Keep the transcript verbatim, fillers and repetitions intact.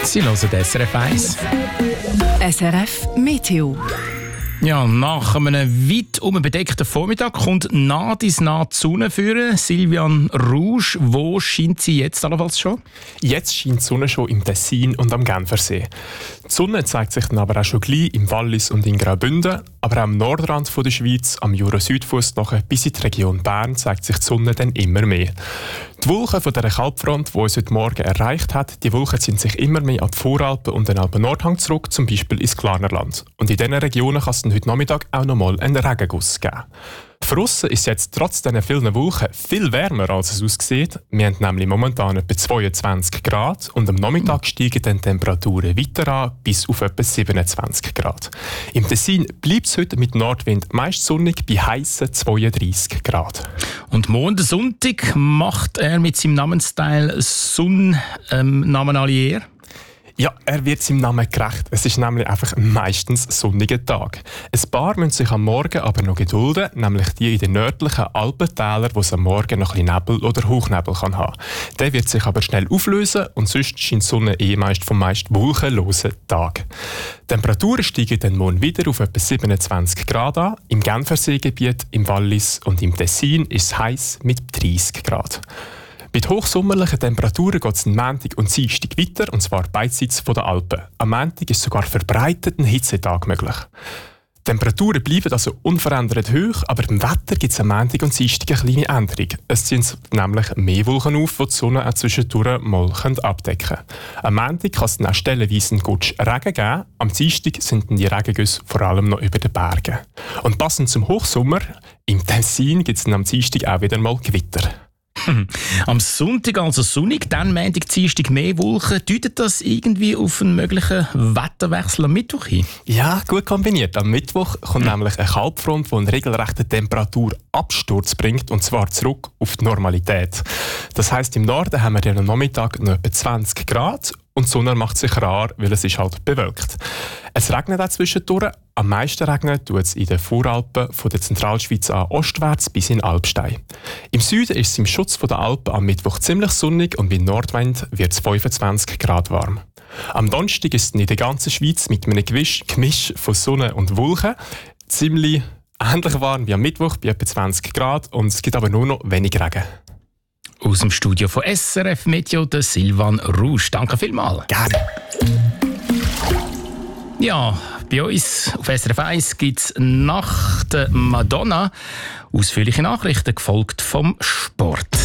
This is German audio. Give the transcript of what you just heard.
Sie hören S R F eins. S R F Meteo. Ja, nach einem weit bedeckten Vormittag kommt nah bis nah die Sonne führen. Silvian Rouge, wo scheint sie jetzt allenfalls schon? Jetzt scheint die Sonne schon im Tessin und am Genfersee. Die Sonne zeigt sich dann aber auch schon gleich im Wallis und in Graubünden, aber auch am Nordrand der Schweiz, am Jura-Südfuss nachher bis in die Region Bern zeigt sich die Sonne dann immer mehr. Die Wolken von dieser Kalbfront, die uns heute Morgen erreicht hat, die Wolken ziehen sich immer mehr an die Voralpen und den Alpen-Nordhang zurück, zum Beispiel ins Glarnerland. Und in diesen Regionen kann es dann heute Nachmittag auch noch mal einen Regenguss geben. Für uns ist es jetzt trotz dieser vielen Wolken viel wärmer, als es aussieht. Wir haben nämlich momentan etwa zweiundzwanzig Grad und am Nachmittag steigen dann die Temperaturen weiter an bis auf etwa siebenundzwanzig Grad. Im Tessin bleibt es heute mit Nordwind meist sonnig bei heissen zweiunddreissig Grad. Und morgen Sonntag macht er mit seinem Namensteil Sun ähm, Namen Allier. Ja, er wird seinem Namen gerecht. Es ist nämlich einfach meistens sonniger Tag. Ein paar müssen sich am Morgen aber noch gedulden, nämlich die in den nördlichen Alpentälern, wo es am Morgen noch ein bisschen Nebel oder Hochnebel kann haben. Der wird sich aber schnell auflösen und sonst scheint die Sonne eh meist vom meist wolkenlosen Tag. Die Temperaturen steigen dann morgen wieder auf etwa siebenundzwanzig Grad an. Im Genferseegebiet, im Wallis und im Tessin ist es heiß mit dreißig Grad. Mit hochsommerlichen Temperaturen geht es am Montag und Dienstag weiter, und zwar beidseits von den Alpen. Am Montag ist sogar verbreitet ein Hitzetag möglich. Die Temperaturen bleiben also unverändert hoch, aber im Wetter gibt es am Montag und Dienstag eine kleine Änderung. Es ziehen nämlich mehr Wolken auf, die die Sonne auch zwischendurch mal abdecken können. Am Montag kann es dann auch stellenweise einen Gutsch Regen geben. Am Dienstag sind dann die Regengüsse vor allem noch über den Bergen. Und passend zum Hochsommer, im Tessin gibt es dann am Dienstag auch wieder mal Gewitter. Am Sonntag also sonnig, dann Montag, Dienstag mehr Wolken. Deutet das irgendwie auf einen möglichen Wetterwechsel am Mittwoch hin? Ja, gut kombiniert. Am Mittwoch kommt mhm. nämlich eine Kalbfront, die einen regelrechten Temperaturabsturz bringt, und zwar zurück auf die Normalität. Das heisst, im Norden haben wir dann am Nachmittag noch etwa zwanzig Grad und die Sonne macht sich rar, weil es ist halt bewölkt. Es regnet auch zwischendurch. Am meisten regnet tut es in den Voralpen von der Zentralschweiz an ostwärts bis in Alpstein. Im Süden ist es im Schutz der Alpen am Mittwoch ziemlich sonnig und bei Nordwind wird es fünfundzwanzig Grad warm. Am Donnerstag ist es in der ganzen Schweiz mit einem Gemisch, Gemisch von Sonne und Wolken ziemlich ähnlich warm wie am Mittwoch bei etwa zwanzig Grad, und es gibt aber nur noch wenig Regen. Aus dem Studio von S R F Meteo, der Silvan Rouge. Danke vielmals. Gerne. Ja, bei uns auf S R F eins gibt es nach der Madonna ausführliche Nachrichten, gefolgt vom Sport.